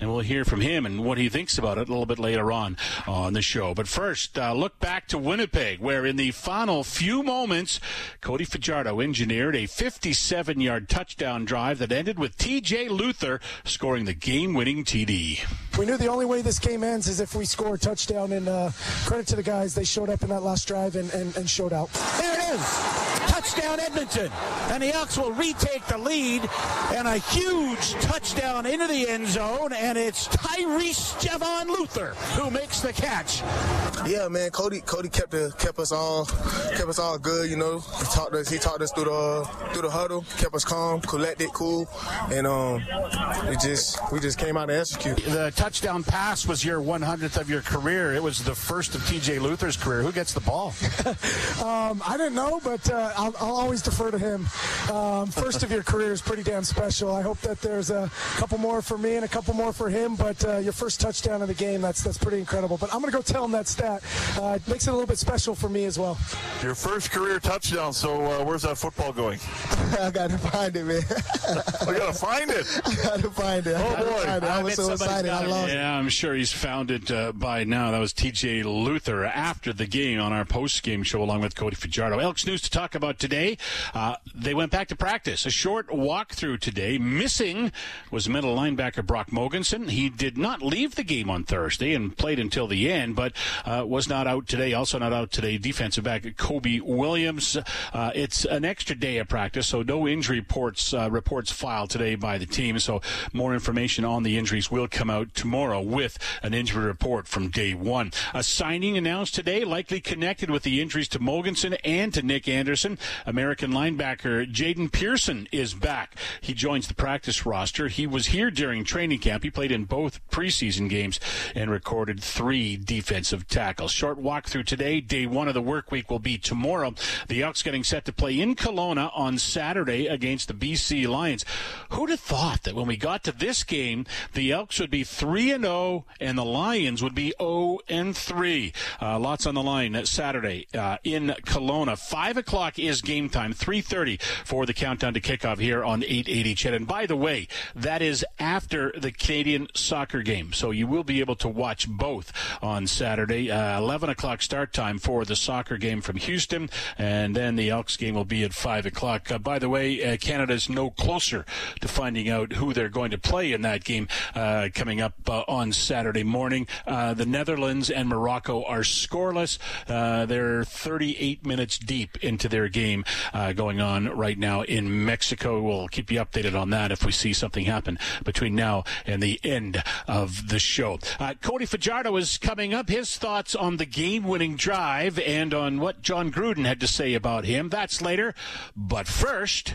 and we'll hear from him and what he thinks about it a little bit later on the show. But first, look back to Winnipeg, where in the final few moments, Cody Fajardo engineered a 57-yard touchdown drive that ended with TJ Luther scoring the game-winning TD. We knew the only way this game ends is if we score a touchdown, and credit to the guys. They showed up in that last drive and showed out. There it is. Touchdown Edmonton. And the Elks will retake the lead, and a huge touchdown into the end zone, and it's Tyrese Javon Luther who makes the catch. Yeah, man, Cody kept us all good, you know. He talked us through the huddle, kept us calm, collected, cool, and we just came out and executed. The touchdown pass was your 100th of your career. It was the first of TJ Luther's career. Who gets the ball? I didn't know, but I'll always defer to him. First of your career is pretty damn special. I hope that there's a couple more for me and a couple more for him, but your first touchdown of the game, that's pretty incredible. But I'm going to go tell him that stat. It makes it a little bit special for me as well. Your first career touchdown, so where's that football going? I got to find it, man. I got to find it. I got to find it. Oh, boy. I was so excited. I lost it. Yeah, I'm sure he's found it by now. That was TJ Luther after the game on our post-game show along with Cody Fajardo. Elks news to talk about today. They went back to practice. A short walkthrough today. Missing was middle linebacker Brock Mogensen. He did not leave the game on Thursday and played until the end, but was not out today. Also not out today, defensive back Kobe Williams. It's an extra day of practice, so no injury reports filed today by the team. So more information on the injuries will come out tomorrow with an injury report from day one. A signing announced today, likely connected with the injuries to Mogensen and to Nick Anderson. American linebacker Jaden Pearson is back. He joins the practice roster. He was here during training camp. He played in both preseason games and recorded 3 defensive tackles. Short walkthrough today. Day one of the work week will be tomorrow. The Elks getting set to play in Kelowna on Saturday against the BC Lions. Who'd have thought that when we got to this game, the Elks would be 3-0 and the Lions would be 0-3. Lots on the line Saturday in Kelowna. 5 o'clock is game time. 3:30 for the countdown to kickoff here on 880 CHED. And by the way, that is after the Canadian soccer game. So you will be able to watch both on Saturday. 11 o'clock start time for the soccer game from Houston. And then the Elks game will be at 5 o'clock. By the way, Canada's no closer to finding out who they're going to play in that game coming up on Saturday morning. The Netherlands and Morocco are scoreless. They're 38 minutes deep into their game going on right now in Mexico. We'll keep you updated on that if we see something happen between now and the end of the show. Cody Fajardo is coming up. His thoughts on the game-winning drive and on what John Gruden had to say about him. That's later. But first...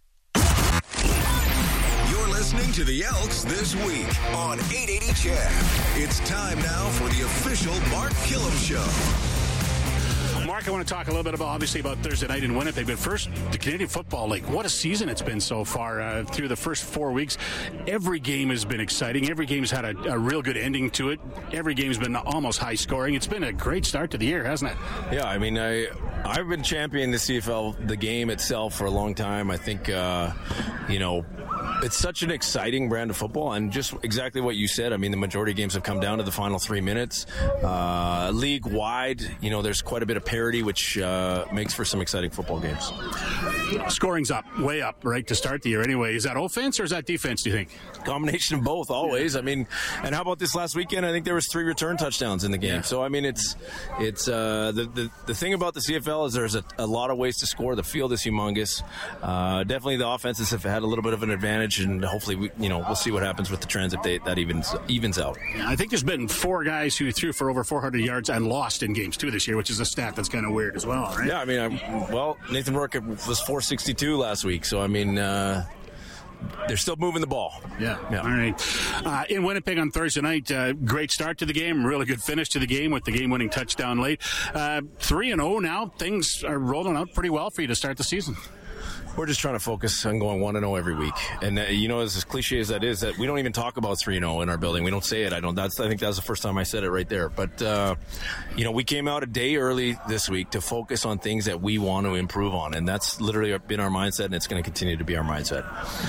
You're listening to the Elks This Week on 880 CHED. It's time now for the official Mark Killam Show. Mark, I want to talk a little bit about Thursday night in Winnipeg, but first, the Canadian Football League. What a season it's been so far. Through the first 4 weeks, every game has been exciting. Every game's had a real good ending to it. Every game's been almost high scoring. It's been a great start to the year, hasn't it? Yeah, I mean, I've been championing the CFL, the game itself, for a long time. I think, it's such an exciting brand of football, and just exactly what you said. I mean, the majority of games have come down to the final 3 minutes. League-wide, there's quite a bit of parity, which makes for some exciting football games. Scoring's up, way up, right, to start the year anyway. Is that offense or is that defense, do you think? Combination of both, always. I mean, and how about this last weekend? I think there was 3 return touchdowns in the game. Yeah. So, I mean, it's the thing about the CFL is there's a lot of ways to score. The field is humongous. Definitely the offenses have had a little bit of an advantage, and hopefully, we'll see what happens with the Trans if that evens out. I think there's been 4 guys who threw for over 400 yards and lost in games, too, this year, which is a stat that's kind of weird as well, right? Yeah, I mean, Nathan Rourke was 462 last week, so, I mean, they're still moving the ball. Yeah. All right. In Winnipeg on Thursday night, great start to the game, really good finish to the game with the game-winning touchdown late. 3-0 now. Things are rolling out pretty well for you to start the season. We're just trying to focus on going 1-0 every week. And, as cliche as that is, that we don't even talk about 3-0 in our building. We don't say it. I think that was the first time I said it right there. But, we came out a day early this week to focus on things that we want to improve on. And that's literally been our mindset, and it's going to continue to be our mindset.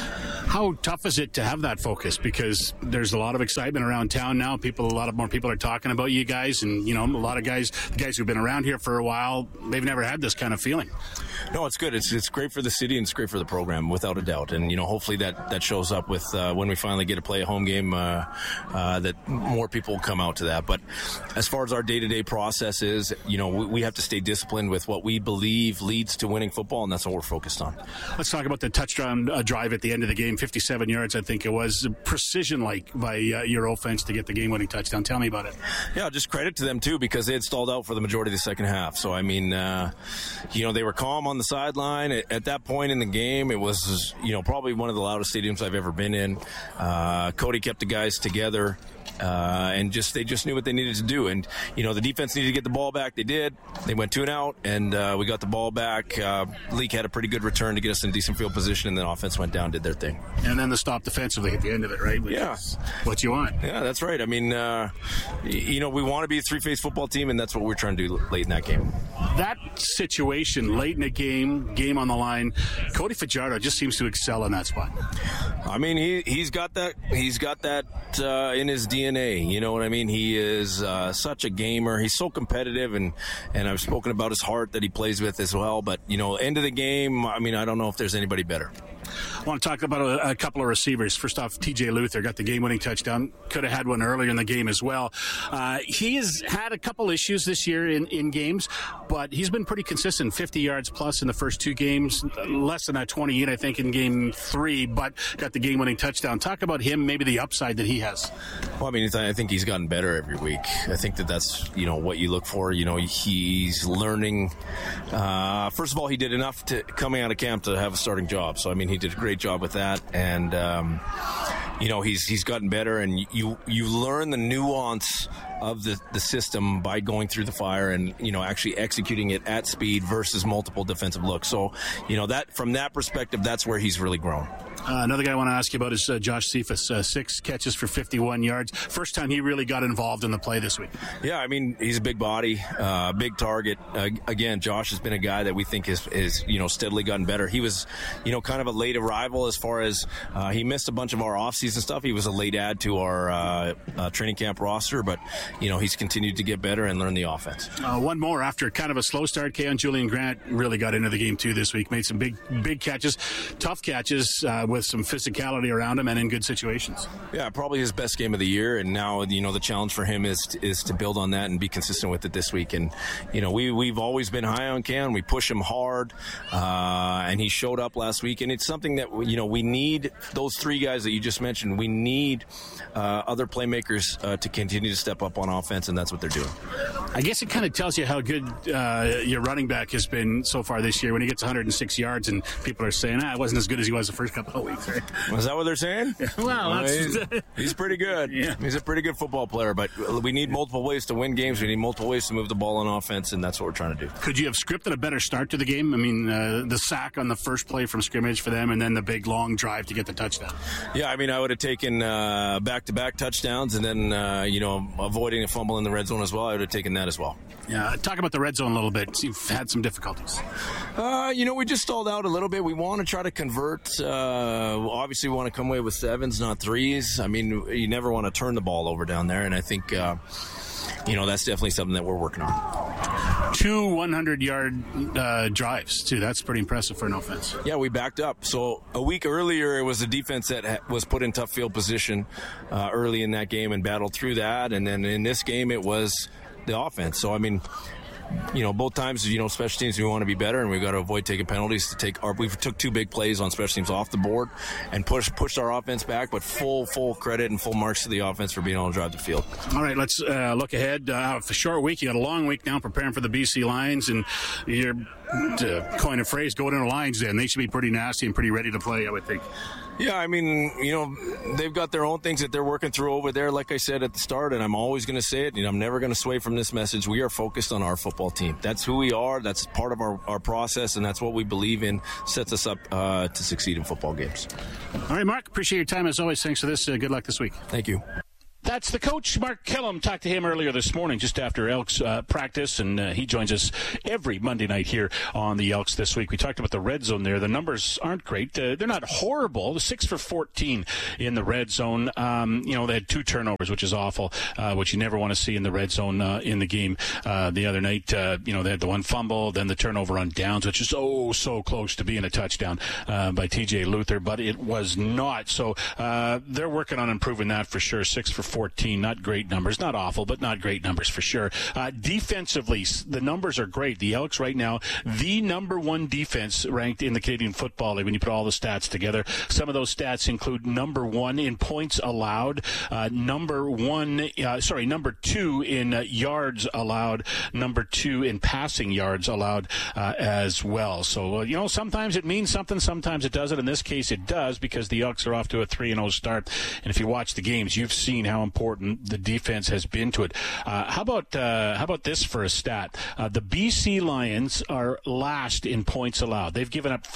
How tough is it to have that focus? Because there's a lot of excitement around town now. A lot more people are talking about you guys, and a lot of guys who've been around here for a while, they've never had this kind of feeling. No, it's good. It's great for the city and it's great for the program, without a doubt. And hopefully that shows up with when we finally get to play a home game, that more people will come out to that. But as far as our day-to-day process is, we have to stay disciplined with what we believe leads to winning football, and that's what we're focused on. Let's talk about the touchdown drive at the end of the game, 57 yards, I think it was, precision-like by your offense to get the game-winning touchdown. Tell me about it. Yeah, just credit to them, too, because they had stalled out for the majority of the second half. So, they were calm on the sideline. At that point in the game, it was, probably one of the loudest stadiums I've ever been in. Cody kept the guys together. And they just knew what they needed to do. And, the defense needed to get the ball back. They did. They went 2 and out, and we got the ball back. Leak had a pretty good return to get us in decent field position, and then offense went down, did their thing. And then the stop defensively at the end of it, right? Which is what you want. Yeah, that's right. We want to be a three-phase football team, and that's what we're trying to do late in that game. That situation, late in the game on the line, Cody Fajardo just seems to excel in that spot. He's got that in his DNA. You know what I mean? He is such a gamer. He's so competitive, and I've spoken about his heart that he plays with as well. But, end of the game, I don't know if there's anybody better. I want to talk about a couple of receivers. First off, TJ Luther got the game-winning touchdown. Could have had one earlier in the game as well. He has had a couple issues this year in games, but he's been pretty consistent, 50 yards plus in the first 2 games, less than that 28, I think, in game 3, but got the game-winning touchdown. Talk about him, maybe the upside that he has. Well, I think he's gotten better every week. I think that's, what you look for. He's learning. First of all, he did enough coming out of camp to have a starting job. So, he did a great job with that, and he's gotten better, and you learn the nuance of the system by going through the fire and actually executing it at speed versus multiple defensive looks. So that from that perspective, that's where he's really grown. Another guy I want to ask you about is Josh Cephas, 6 catches for 51 yards. First time he really got involved in the play this week. Yeah, he's a big body, big target. Again, Josh has been a guy that we think is steadily gotten better. He was, kind of a late arrival as far as he missed a bunch of our off-season stuff. He was a late add to our training camp roster, but, he's continued to get better and learn the offense. One more after kind of a slow start. Keon Julian Grant really got into the game, too, this week. Made some big catches, tough catches, with some physicality around him and in good situations. Yeah, probably his best game of the year, and now the challenge for him is to build on that and be consistent with it this week. And we've always been high on Cam. We push him hard, and he showed up last week. And it's something that we need. Those 3 guys that you just mentioned, we need other playmakers to continue to step up on offense, and that's what they're doing. I guess it kind of tells you how good your running back has been so far this year when he gets 106 yards, and people are saying, it wasn't as good as he was the first couple of weeks, right? Was that what they're saying? Well, he's pretty good. Yeah. He's a pretty good football player, but we need multiple ways to win games. We need multiple ways to move the ball on offense, and that's what we're trying to do. Could you have scripted a better start to the game? The sack on the first play from scrimmage for them, and then the big long drive to get the touchdown. Yeah, I would have taken back-to-back touchdowns, and then avoiding a fumble in the red zone as well. I would have taken that as well. Yeah, talk about the red zone a little bit. You've had some difficulties. We just stalled out a little bit. We want to try to convert. Obviously, we want to come away with 7s, not 3s. You never want to turn the ball over down there, and I think that's definitely something that we're working on. 2 100-yard drives, too. That's pretty impressive for an offense. Yeah, we backed up. So a week earlier, it was the defense that was put in tough field position early in that game and battled through that. And then in this game, it was the offense. So, both times, special teams, we want to be better, and we've got to avoid taking penalties. We took 2 big plays on special teams off the board and pushed our offense back, but full credit and full marks to the offense for being able to drive the field. All right, let's look ahead. For a short week, you got a long week now preparing for the BC Lions, and you're, to coin a phrase, go to the Lions then. They should be pretty nasty and pretty ready to play, I would think. Yeah, they've got their own things that they're working through over there, like I said at the start, and I'm always going to say it, I'm never going to sway from this message. We are focused on our football team. That's who we are. That's part of our process, and that's what we believe in, sets us up to succeed in football games. All right, Mark, appreciate your time as always. Thanks for this. Good luck this week. Thank you. That That's the coach, Mark Killam. Talked to him earlier this morning, just after Elks practice, and he joins us every Monday night here on the Elks This Week. We talked about the red zone there. The numbers aren't great. They're not horrible. 6 for 14 in the red zone. They had 2 turnovers, which is awful, which you never want to see in the red zone in the game. The other night, they had the one fumble, then the turnover on downs, which is so close to being a touchdown by TJ Luther, but it was not. So they're working on improving that for sure. 6 for 14, not great numbers. Not awful, but not great numbers for sure. Defensively, the numbers are great. The Elks right now, the number 1 defense ranked in the Canadian Football League when you put all the stats together. Some of those stats include number 1 in points allowed, number 2 in yards allowed, number 2 in passing yards allowed as well. So, sometimes it means something, sometimes it doesn't. In this case, it does, because the Elks are off to a 3-0 start. And if you watch the games, you've seen how important the defense has been to it. How about this for a stat? The BC Lions are last in points allowed. They've given up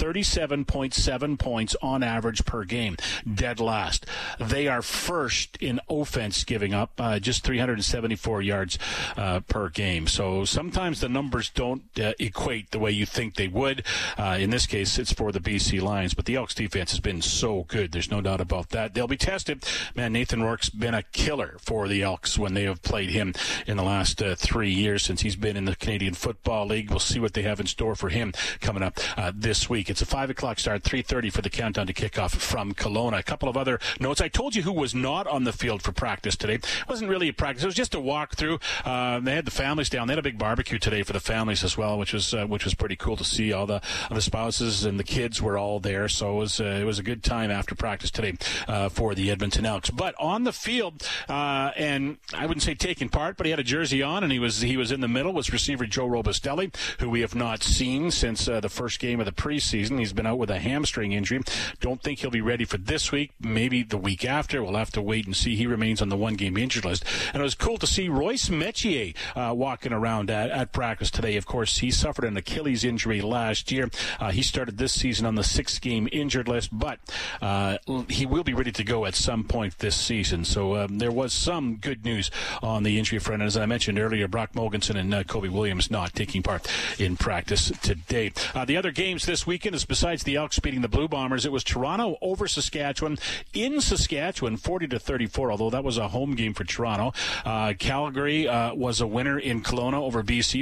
37.7 points on average per game, dead last. They are first in offense, giving up just 374 yards per game. So sometimes the numbers don't equate the way you think they would. In this case, it's for the BC Lions, but the Elks defense has been so good. There's no doubt about that. They'll be tested. Man, Nathan Rourke's been a killer for the Elks when they have played him in the last 3 years since he's been in the Canadian Football League. We'll see what they have in store for him coming up this week. It's a 5 o'clock start, 3:30 for the countdown to kickoff from Kelowna. A couple of other notes. I told you who was not on the field for practice today. It wasn't really a practice. It was just a walkthrough. They had the families down. They had a big barbecue today for the families as well, which was pretty cool to see. All the spouses and the kids were all there, so it was a good time after practice today for the Edmonton Elks. But on the field, and I wouldn't say taking part, but he had a jersey on, and he was in the middle, was receiver Joe Robustelli, who we have not seen since the first game of the preseason. He's been out with a hamstring injury. Don't think he'll be ready for this week, maybe the week after. We'll have to wait and see. He remains on the 1-game injured list. And it was cool to see Royce Metier walking around at practice today. Of course, he suffered an Achilles injury last year. He started this season on the 6-game injured list, but he will be ready to go at some point this season. So there was some good news on the injury front. As I mentioned earlier, Brock Mogensen and Kobe Williams not taking part in practice today. The other games this weekend is, besides the Elks beating the Blue Bombers, it was Toronto over Saskatchewan in Saskatchewan, 40-34, although that was a home game for Toronto. Calgary was a winner in Kelowna over BC,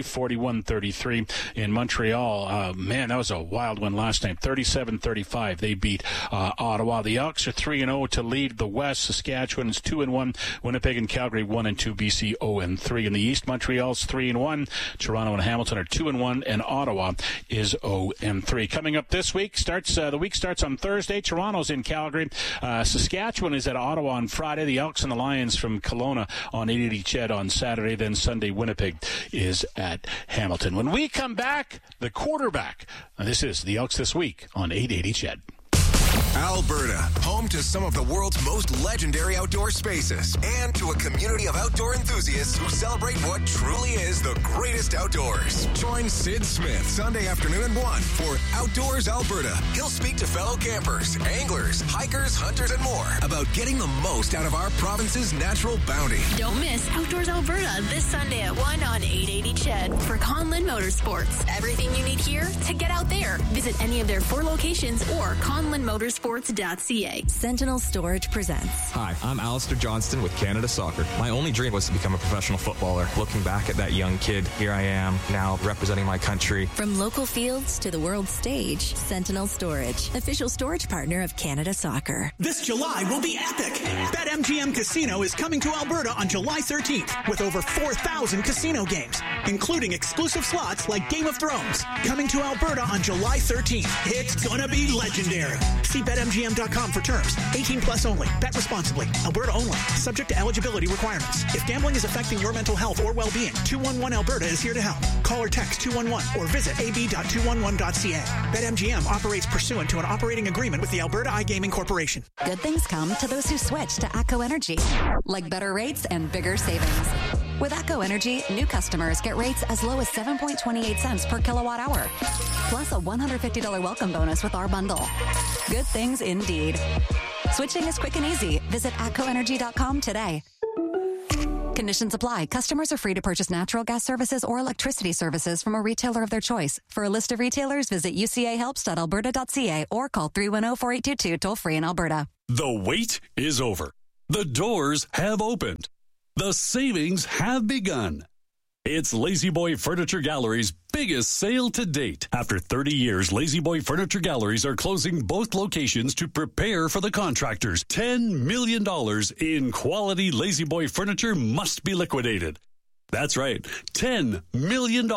41-33. In Montreal, man, that was a wild one last time, 37-35. They beat Ottawa. The Elks are 3-0 to lead the West. Saskatchewan is 2-1. Winnipeg and Calgary 1-2. BC 0-3. In the East, Montreal's 3-1. Toronto and Hamilton are 2-1, and Ottawa is 0-3. Coming up this week, the week starts on Thursday. Toronto's in Calgary. Saskatchewan is at Ottawa on Friday. The Elks and the Lions from Kelowna on 880 Ched on Saturday. Then Sunday, Winnipeg is at Hamilton. When we come back, the quarterback. This is the Elks This Week on 880 Ched. Alberta, home to some of the world's most legendary outdoor spaces and to a community of outdoor enthusiasts who celebrate what truly is the greatest outdoors. Join Sid Smith Sunday afternoon at 1 for Outdoors Alberta. He'll speak to fellow campers, anglers, hikers, hunters, and more about getting the most out of our province's natural bounty. Don't miss Outdoors Alberta this Sunday at 1 on 880 Ched for Conlin Motorsports. Everything you need here to get out there. Visit any of their 4 locations or conlinmotorsports.ca. Sentinel Storage presents. Hi, I'm Alistair Johnston with Canada Soccer. My only dream was to become a professional footballer. Looking back at that young kid, here I am now representing my country. From local fields to the world stage, Sentinel Storage, official storage partner of Canada Soccer. This July will be epic. BetMGM Casino is coming to Alberta on July 13th with over 4,000 casino games, including exclusive slots like Game of Thrones. Coming to Alberta on July 13th. It's gonna be legendary. See BetMGM.com for terms. 18 plus only. Bet responsibly. Alberta only. Subject to eligibility requirements. If gambling is affecting your mental health or well-being, 211 Alberta is here to help. Call or text 211 or visit ab.211.ca. BetMGM operates pursuant to an operating agreement with the Alberta iGaming Corporation. Good things come to those who switch to ATCO Energy, like better rates and bigger savings. With ATCO Energy, new customers get rates as low as 7.28 cents per kilowatt hour, plus a $150 welcome bonus with our bundle. Good things indeed. Switching is quick and easy. Visit ATCOenergy.com today. Conditions apply. Customers are free to purchase natural gas services or electricity services from a retailer of their choice. For a list of retailers, visit ucahelps.alberta.ca or call 310-4822 toll-free in Alberta. The wait is over. The doors have opened. The savings have begun. It's La-Z-Boy Furniture Gallery's biggest sale to date. After 30 years, La-Z-Boy Furniture Galleries are closing both locations to prepare for the contractors. $10 million in quality La-Z-Boy furniture must be liquidated. That's right, $10 million.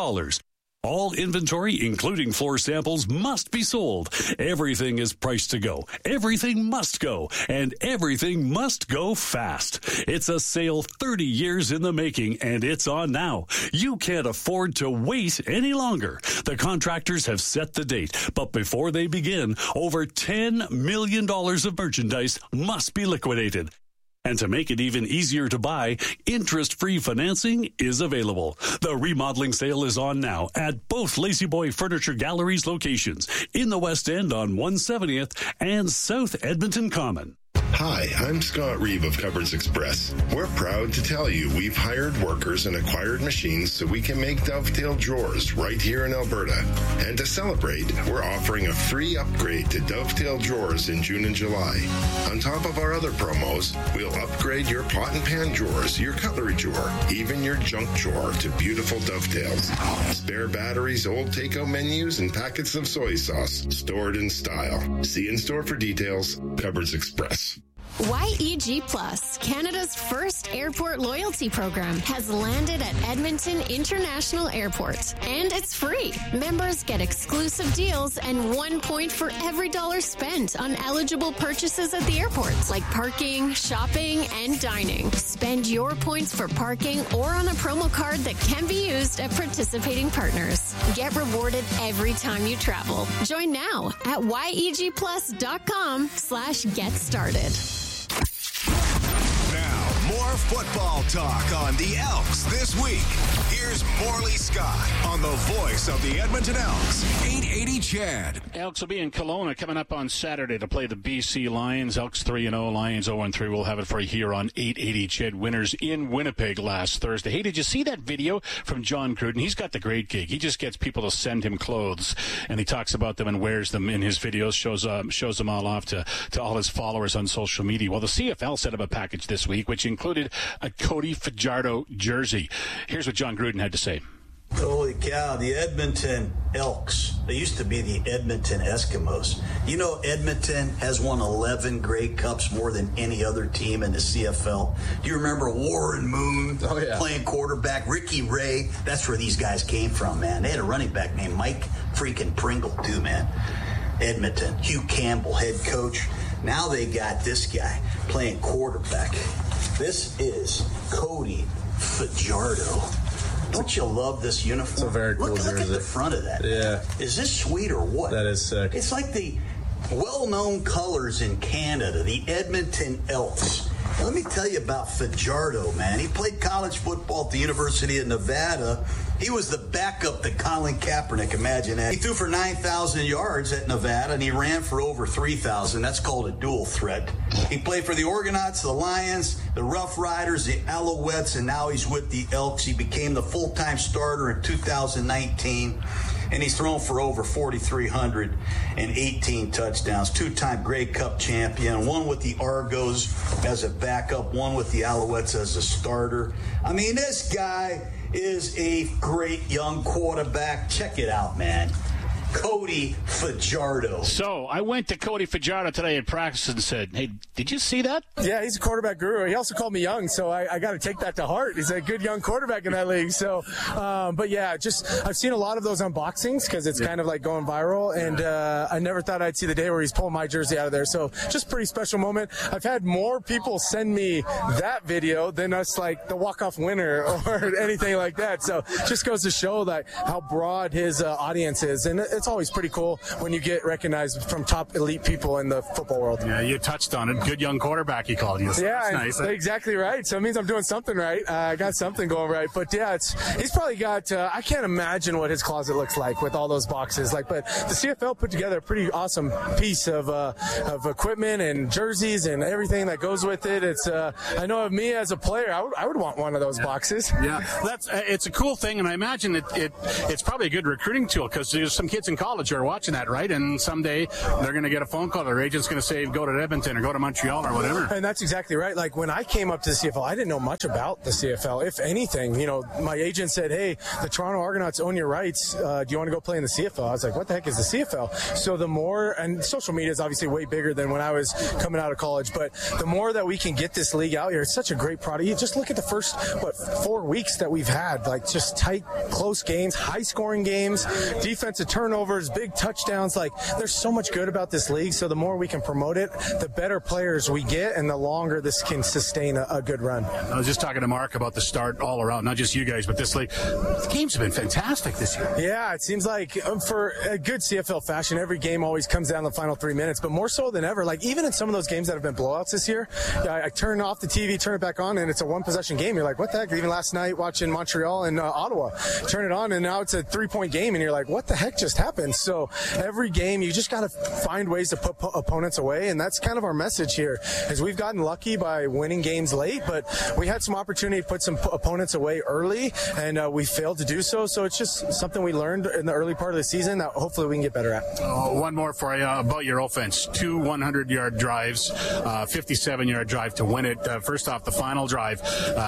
All inventory, including floor samples, must be sold. Everything is priced to go. Everything must go. And everything must go fast. It's a sale 30 years in the making, and it's on now. You can't afford to wait any longer. The contractors have set the date, but before they begin, over $10 million of merchandise must be liquidated. And to make it even easier to buy, interest-free financing is available. The remodeling sale is on now at both La-Z-Boy Furniture Galleries locations in the West End on 170th and South Edmonton Common. Hi, I'm Scott Reeve of Cupboards Express. We're proud to tell you we've hired workers and acquired machines so we can make Dovetail drawers right here in Alberta. And to celebrate, we're offering a free upgrade to Dovetail drawers in June and July. On top of our other promos, we'll upgrade your pot and pan drawers, your cutlery drawer, even your junk drawer to beautiful Dovetails. Spare batteries, old takeout menus, and packets of soy sauce stored in style. See in store for details. Cupboards Express. YEG Plus, Canada's first airport loyalty program, has landed at Edmonton International Airport. And it's free. Members get exclusive deals and 1 point for every dollar spent on eligible purchases at the airport, like parking, shopping, and dining. Spend your points for parking or on a promo card that can be used at participating partners. Get rewarded every time you travel. Join now at yegplus.com/get started. More football talk on the Elks this week. Here's Morley Scott on the voice of the Edmonton Elks, 880 CHED. Elks will be in Kelowna coming up on Saturday to play the BC Lions. Elks 3-0, Lions 0-3. We'll have it for you here on 880 CHED. Winners in Winnipeg last Thursday. Hey, did you see that video from John Gruden? He's got the great gig. He just gets people to send him clothes, and he talks about them and wears them in his videos, shows them all off to all his followers on social media. Well, the CFL set up a package this week, which included a Cody Fajardo jersey. Here's what John Gruden had to say. Holy cow, the Edmonton Elks. They used to be the Edmonton Eskimos. You know, Edmonton has won 11 Grey Cups, more than any other team in the CFL. Do you remember Warren Moon playing quarterback? Ricky Ray, that's where these guys came from, man. They had a running back named Mike freaking Pringle, too, man. Edmonton, Hugh Campbell, head coach. Now they got this guy playing quarterback. This is Cody Fajardo. Don't you love this uniform? It's a very cool jersey. Look at the front of that. Yeah. Is this sweet or what? That is sick. It's like the well-known colors in Canada, the Edmonton Elks. Now, let me tell you about Fajardo, man. He played college football at the University of Nevada. He was the backup to Colin Kaepernick, imagine that. He threw for 9,000 yards at Nevada, and he ran for over 3,000. That's called a dual threat. He played for the Argonauts, the Lions, the Rough Riders, the Alouettes, and now he's with the Elks. He became the full-time starter in 2019, and he's thrown for over 4,318 touchdowns. Two-time Grey Cup champion, one with the Argos as a backup, one with the Alouettes as a starter. I mean, this guy is a great young quarterback. Check it out, man. Cody Fajardo. So I went to Cody Fajardo today at practice and said, hey, did you see that? Yeah, he's a quarterback guru. He also called me young, so I got to take that to heart. He's a good young quarterback in that league. So, but yeah, I've seen a lot of those unboxings because it's kind of like going viral, and I never thought I'd see the day where he's pulling my jersey out of there. So just pretty special moment. I've had more people send me that video than us like the walk-off winner or anything like that. So just goes to show that how broad his audience is, and it's that's always pretty cool when you get recognized from top elite people in the football world. Yeah, you touched on it. Good young quarterback, he called you. So yeah, that's nice. Exactly right. So it means I'm doing something right. I got something going right. But yeah, he's probably got, I can't imagine what his closet looks like with all those boxes. But the CFL put together a pretty awesome piece of equipment and jerseys and everything that goes with it. It's, I know of me as a player, I would want one of those boxes. Yeah, it's a cool thing, and I imagine it's probably a good recruiting tool because there's some kids in college who are watching that, right? And someday they're going to get a phone call. Their agent's going to say, go to Edmonton or go to Montreal or whatever. And that's exactly right. Like when I came up to the CFL, I didn't know much about the CFL. If anything, my agent said, hey, the Toronto Argonauts own your rights. Do you want to go play in the CFL? I was like, what the heck is the CFL? So the more, and social media is obviously way bigger than when I was coming out of college, but the more that we can get this league out here, it's such a great product. You just look at the first, 4 weeks that we've had, like just tight, close games, high scoring games, defensive turnovers, big touchdowns. Like there's so much good about this league. So the more we can promote it, the better players we get and the longer this can sustain a good run. I was just talking to Mark about the start all around, not just you guys, but this league. The games have been fantastic this year. Yeah, it seems like for a good CFL fashion, every game always comes down to the final 3 minutes, but more so than ever, like even in some of those games that have been blowouts this year, I turn off the TV, turn it back on, and it's a one-possession game. You're like, what the heck? Even last night watching Montreal and Ottawa, turn it on, and now it's a 3-point game, and you're like, what the heck just happened? So every game, you just got to find ways to put opponents away, and that's kind of our message here, is we've gotten lucky by winning games late, but we had some opportunity to put some opponents away early, and we failed to do so. So it's just something we learned in the early part of the season that hopefully we can get better at. One more for you about your offense. 2 100-yard drives, 57-yard drive to win it. First off, the final drive.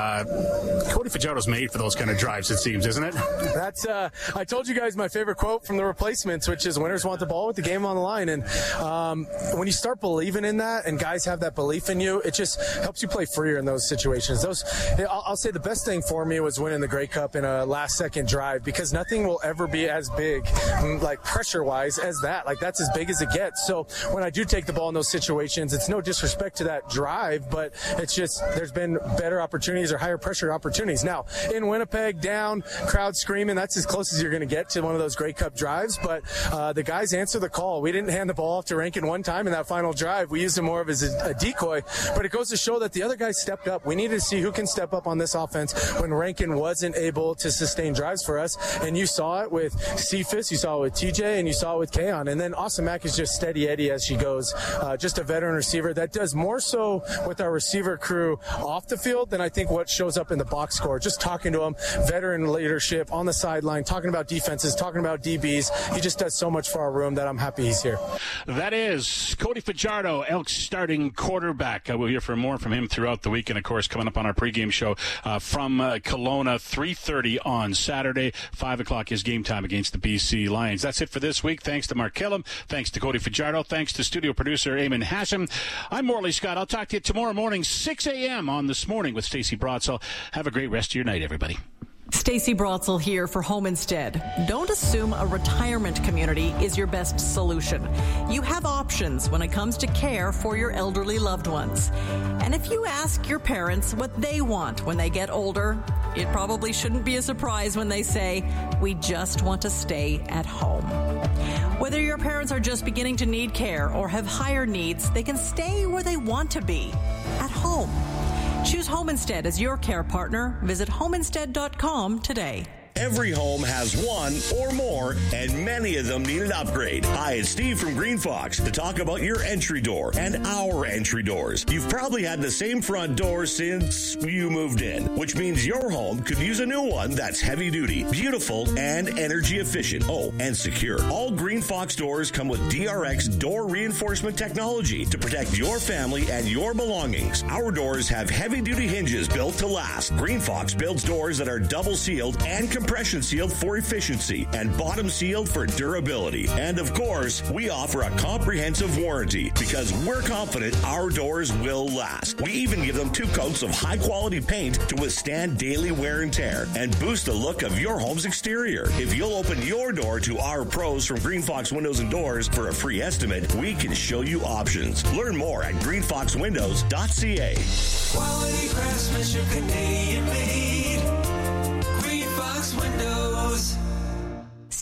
Cody Fajardo's made for those kind of drives, it seems, isn't it? That's I told you guys my favorite quote from the replacements, which is winners want the ball with the game on the line. And when you start believing in that and guys have that belief in you, it just helps you play freer in those situations. I'll say the best thing for me was winning the Grey Cup in a last-second drive, because nothing will ever be as big, like pressure-wise, as that. Like that's as big as it gets. So when I do take the ball in those situations, it's no disrespect to that drive, but it's just there's been better opportunities or higher pressure opportunities. Now, in Winnipeg, down, crowd screaming, that's as close as you're going to get to one of those Grey Cup drives, but the guys answer the call. We didn't hand the ball off to Rankin one time in that final drive. We used him more of as a decoy, but it goes to show that the other guys stepped up. We needed to see who can step up on this offense when Rankin wasn't able to sustain drives for us, and you saw it with Cephas, you saw it with TJ, and you saw it with Keon, and then Austin Mack is just steady Eddie as she goes, just a veteran receiver that does more so with our receiver crew off the field than I think what shows up in the box score. Just talking to him, veteran leadership on the sideline, talking about defenses, talking about DBs. He just does so much for our room that I'm happy he's here. That is Cody Fajardo, Elks starting quarterback. We'll hear more from him throughout the week, and of course coming up on our pregame show from Kelowna, 3:30 on Saturday. 5 o'clock is game time against the BC Lions. That's it for this week. Thanks to Mark Killam. Thanks to Cody Fajardo. Thanks to studio producer Eamon Hashem. I'm Morley Scott. I'll talk to you tomorrow morning, 6 a.m. on This Morning with Stacey Brotzel. Have a great rest of your night, everybody. Stacey Brotzel here for Home Instead. Don't assume a retirement community is your best solution. You have options when it comes to care for your elderly loved ones. And if you ask your parents what they want when they get older, it probably shouldn't be a surprise when they say, we just want to stay at home. Whether your parents are just beginning to need care or have higher needs, they can stay where they want to be, at home. Choose Home Instead as your care partner. Visit homeinstead.com today. Every home has one or more, and many of them need an upgrade. Hi, it's Steve from Green Fox to talk about your entry door and our entry doors. You've probably had the same front door since you moved in, which means your home could use a new one that's heavy duty, beautiful, and energy efficient. Oh, and secure. All Green Fox doors come with DRX door reinforcement technology to protect your family and your belongings. Our doors have heavy duty hinges built to last. Green Fox builds doors that are double sealed and compression sealed for efficiency and bottom sealed for durability. And of course, we offer a comprehensive warranty because we're confident our doors will last. We even give them 2 coats of high quality paint to withstand daily wear and tear and boost the look of your home's exterior. If you'll open your door to our pros from Green Fox Windows and Doors for a free estimate, we can show you options. Learn more at greenfoxwindows.ca. Quality craftsmanship, Canadian made. Green Fox Windows.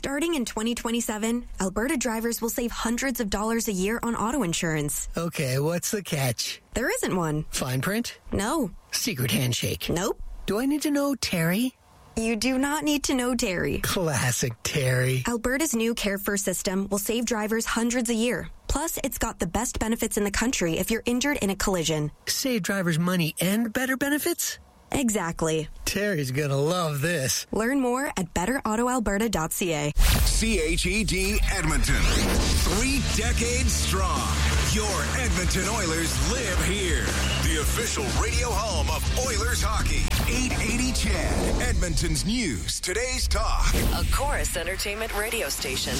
Starting in 2027, Alberta drivers will save hundreds of dollars a year on auto insurance. Okay, what's the catch? There isn't one. Fine print? No. Secret handshake? Nope. Do I need to know Terry? You do not need to know Terry. Classic Terry. Alberta's new Care First system will save drivers hundreds a year. Plus, it's got the best benefits in the country if you're injured in a collision. Save drivers money and better benefits? Exactly. Terry's gonna love this. Learn more at betterautoalberta.ca. CHED Edmonton. 3 decades strong. Your Edmonton Oilers live here. The official radio home of Oilers hockey. 880 CHED. Edmonton's news. Today's talk. A Chorus Entertainment radio station.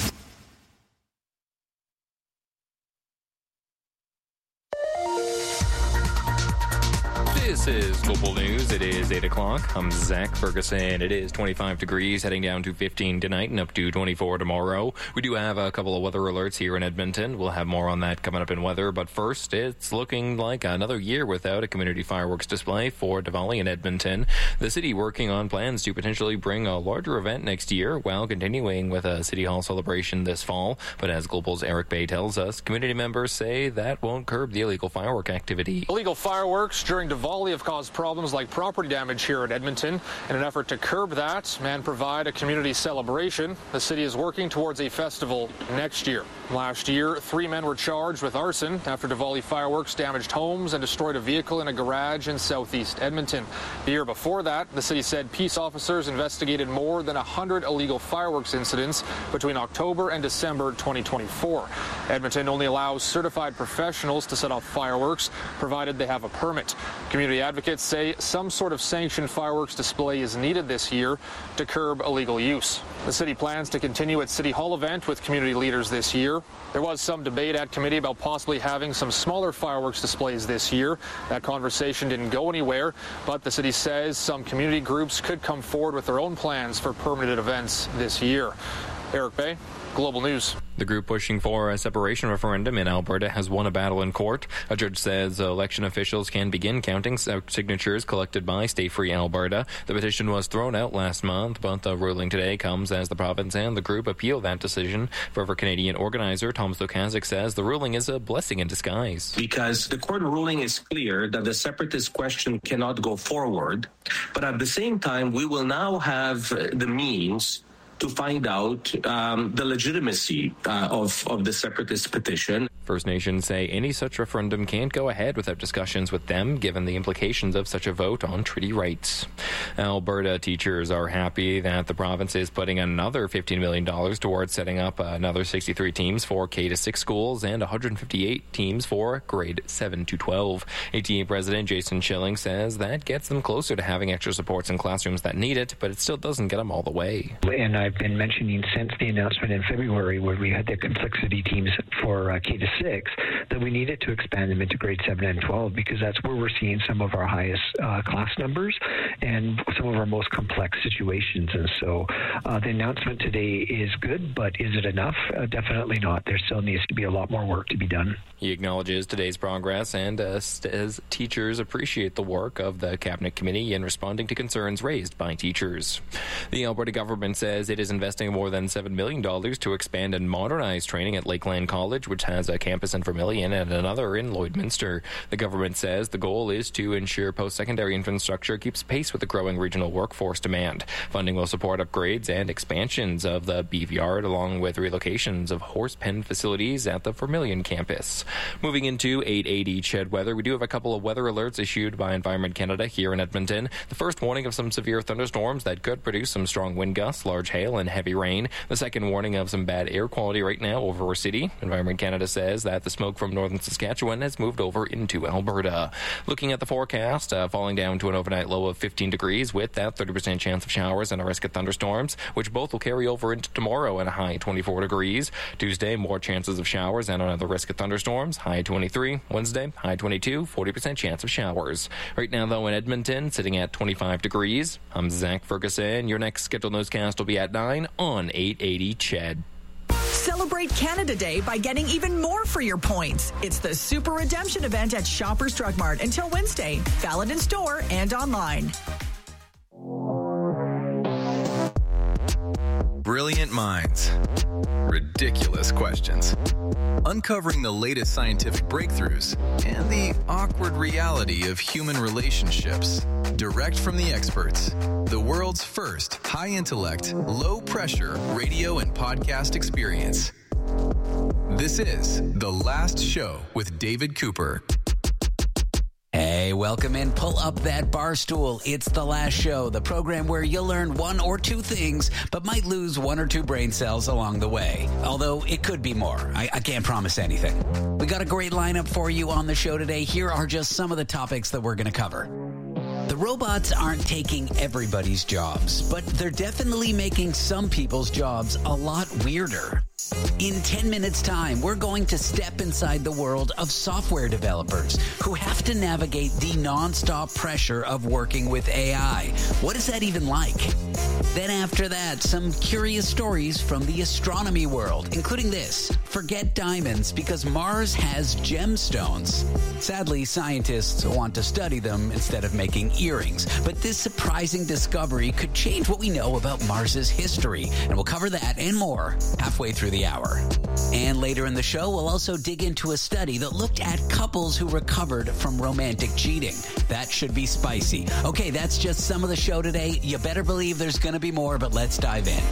This is Global News. It is 8 o'clock. I'm Zach Ferguson. It is 25 degrees, heading down to 15 tonight and up to 24 tomorrow. We do have a couple of weather alerts here in Edmonton. We'll have more on that coming up in weather. But first, it's looking like another year without a community fireworks display for Diwali in Edmonton. The city working on plans to potentially bring a larger event next year while continuing with a City Hall celebration this fall. But as Global's Eric Bay tells us, community members say that won't curb the illegal firework activity. Illegal fireworks during Diwali have caused problems like property damage here in Edmonton. In an effort to curb that and provide a community celebration, the city is working towards a festival next year. Last year, 3 men were charged with arson after Diwali fireworks damaged homes and destroyed a vehicle in a garage in southeast Edmonton. The year before that, the city said peace officers investigated more than 100 illegal fireworks incidents between October and December 2024. Edmonton only allows certified professionals to set off fireworks, provided they have a permit. Community advocates say some sort of sanctioned fireworks display is needed this year to curb illegal use. The city plans to continue its City Hall event with community leaders this year. There was some debate at committee about possibly having some smaller fireworks displays this year. That conversation didn't go anywhere, but the city says some community groups could come forward with their own plans for permanent events this year. Eric Bay, Global News. The group pushing for a separation referendum in Alberta has won a battle in court. A judge says election officials can begin counting signatures collected by Stay Free Alberta. The petition was thrown out last month, but the ruling today comes as the province and the group appeal that decision. Forever Canadian organizer Tom Stokazik says the ruling is a blessing in disguise. Because the court ruling is clear that the separatist question cannot go forward, but at the same time, we will now have the means to find out the legitimacy of the separatist petition. First Nations say any such referendum can't go ahead without discussions with them, given the implications of such a vote on treaty rights. Alberta teachers are happy that the province is putting another $15 million towards setting up another 63 teams for K-6 schools and 158 teams for grade 7 to 12. ATA President Jason Schilling says that gets them closer to having extra supports in classrooms that need it, but it still doesn't get them all the way. And I've been mentioning since the announcement in February where we had the complexity teams for K-6 that we needed to expand them into grade 7 and 12 because that's where we're seeing some of our highest class numbers and some of our most complex situations. And so the announcement today is good, but is it enough? Definitely not. There still needs to be a lot more work to be done. He acknowledges today's progress and says teachers appreciate the work of the Cabinet Committee in responding to concerns raised by teachers. The Alberta government says it is investing more than $7 million to expand and modernize training at Lakeland College, which has a campus in Vermilion and another in Lloydminster. The government says the goal is to ensure post-secondary infrastructure keeps pace with the growing regional workforce demand. Funding will support upgrades and expansions of the Beef Yard, along with relocations of horse pen facilities at the Vermilion campus. Moving into 880 CHED weather, we do have a couple of weather alerts issued by Environment Canada here in Edmonton. The first warning of some severe thunderstorms that could produce some strong wind gusts, large hail, and heavy rain. The second warning of some bad air quality right now over our city. Environment Canada says that the smoke from northern Saskatchewan has moved over into Alberta. Looking at the forecast, falling down to an overnight low of 15 degrees with that 30% chance of showers and a risk of thunderstorms, which both will carry over into tomorrow at a high 24 degrees. Tuesday, more chances of showers and another risk of thunderstorms, high 23. Wednesday, high 22, 40% chance of showers. Right now, though, in Edmonton, sitting at 25 degrees. I'm Zach Ferguson. Your next scheduled newscast will be at 9 on 880 CHED. Celebrate Canada Day by getting even more for your points. It's the Super Redemption event at Shoppers Drug Mart until Wednesday. Valid in store and online. Brilliant minds. Ridiculous questions. Uncovering the latest scientific breakthroughs and the awkward reality of human relationships. Direct from the experts. The world's first high-intellect, low-pressure radio and podcast experience. This is The Last Show with David Cooper. Hey, welcome in. Pull up that bar stool. It's The Last Show, the program where you'll learn one or two things, but might lose one or two brain cells along the way. Although it could be more. I can't promise anything. We got a great lineup for you on the show today. Here are just some of the topics that we're going to cover. The robots aren't taking everybody's jobs, but they're definitely making some people's jobs a lot weirder. In 10 minutes' time, we're going to step inside the world of software developers who have to navigate the nonstop pressure of working with AI. What is that even like? Then after that, some curious stories from the astronomy world, including this. Forget diamonds because Mars has gemstones. Sadly, scientists want to study them instead of making earrings. But this surprising discovery could change what we know about Mars's history. And we'll cover that and more halfway through the hour. And later in the show, we'll also dig into a study that looked at couples who recovered from romantic cheating. That should be spicy. Okay, that's just some of the show today. You better believe there's going to be more, but let's dive in.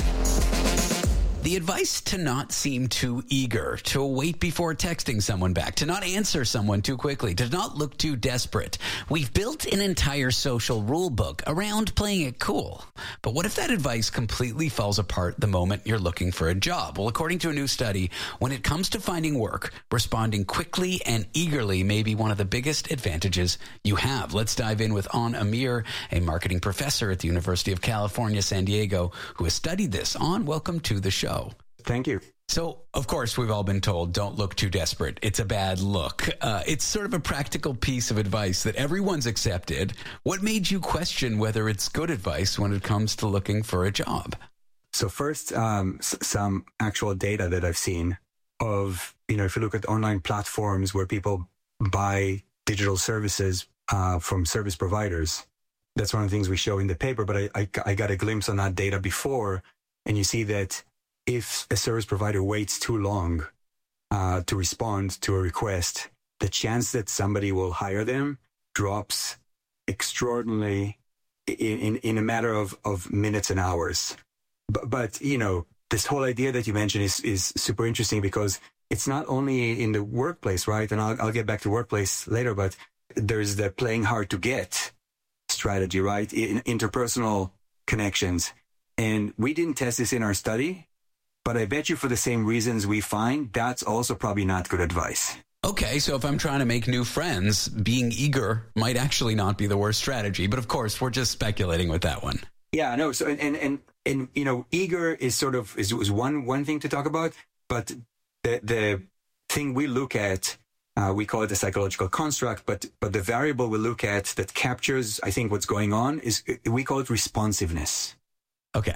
The advice to not seem too eager, to wait before texting someone back, to not answer someone too quickly, to not look too desperate. We've built an entire social rule book around playing it cool. But what if that advice completely falls apart the moment you're looking for a job? Well, according to a new study, when it comes to finding work, responding quickly and eagerly may be one of the biggest advantages you have. Let's dive in with An Amir, a marketing professor at the University of California, San Diego, who has studied this. An, welcome to the show. Thank you. So, of course, we've all been told, don't look too desperate. It's a bad look. It's sort of a practical piece of advice that everyone's accepted. What made you question whether it's good advice when it comes to looking for a job? So first, some actual data that I've seen of, if you look at online platforms where people buy digital services from service providers, that's one of the things we show in the paper, but I got a glimpse on that data before, and you see that if a service provider waits too long to respond to a request, the chance that somebody will hire them drops extraordinarily in a matter of minutes and hours. But this whole idea that you mentioned is super interesting because it's not only in the workplace, right? And I'll get back to workplace later, but there's the playing hard to get strategy, right? In interpersonal connections. And we didn't test this in our study, but I bet you for the same reasons we find, that's also probably not good advice. Okay, so if I'm trying to make new friends, being eager might actually not be the worst strategy. But of course, we're just speculating with that one. Yeah, no. So and eager is sort of is one thing to talk about, but the thing we look at, we call it a psychological construct, but the variable we look at that captures, I think, what's going on is we call it responsiveness. Okay,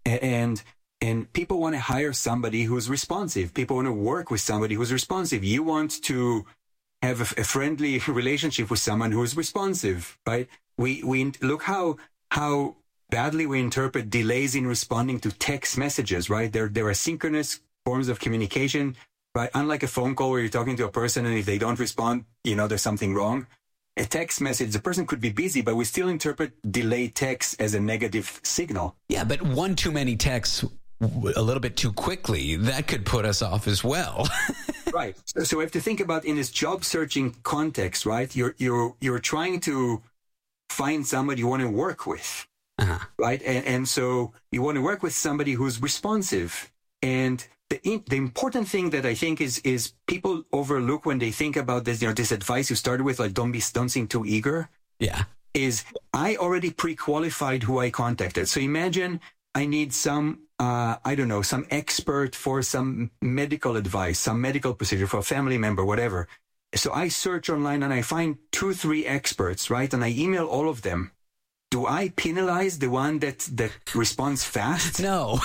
And people want to hire somebody who's responsive. People want to work with somebody who's responsive. You want to have a friendly relationship with someone who is responsive, right? We look how badly we interpret delays in responding to text messages, right? There are synchronous forms of communication, right? Unlike a phone call where you're talking to a person and if they don't respond, there's something wrong. A text message, the person could be busy, but we still interpret delayed text as a negative signal. Yeah, but one too many texts a little bit too quickly, that could put us off as well. Right. So we have to think about in this job searching context, right? You're trying to find somebody you want to work with, right? And so you want to work with somebody who's responsive. And the important thing that I think is people overlook when they think about this, this advice you started with, like don't seem too eager. Yeah. Is I already pre-qualified who I contacted. So imagine I need some some expert for some medical advice, some medical procedure for a family member, whatever. So I search online and I find 2-3 experts, right? And I email all of them. Do I penalize the one that responds fast? No.